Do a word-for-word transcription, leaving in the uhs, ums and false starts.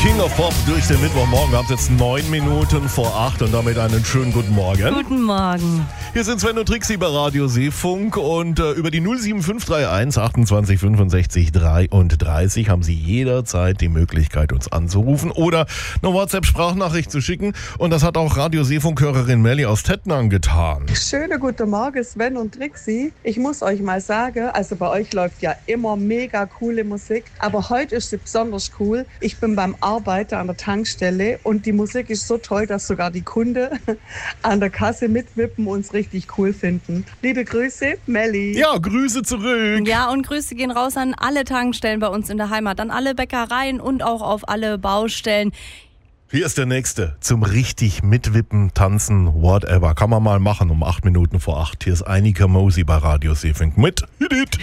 King of Pop durch den Mittwochmorgen. Wir haben es jetzt neun Minuten vor acht und damit einen schönen guten Morgen. Guten Morgen. Hier sind Sven und Trixi bei Radio Seefunk und äh, über die null sieben fünf drei eins achtundzwanzig fünfundsechzig dreiunddreißig haben Sie jederzeit die Möglichkeit, uns anzurufen oder eine WhatsApp-Sprachnachricht zu schicken. Und das hat auch Radio Seefunk-Hörerin Melli aus Tettnang getan. Schönen guten Morgen, Sven und Trixi. Ich muss euch mal sagen, also bei euch läuft ja immer mega coole Musik, aber heute ist sie besonders cool. Ich bin beim Arbeiten an der Tankstelle und die Musik ist so toll, dass sogar die Kunden an der Kasse mitwippen und es richtig cool finden. Liebe Grüße, Melli. Ja, Grüße zurück. Ja, und Grüße gehen raus an alle Tankstellen bei uns in der Heimat, an alle Bäckereien und auch auf alle Baustellen. Hier ist der nächste. Zum richtig mitwippen, tanzen, whatever. Kann man mal machen um acht Minuten vor acht. Hier ist Annika Mosey bei Radio Seefunk mit Hit It.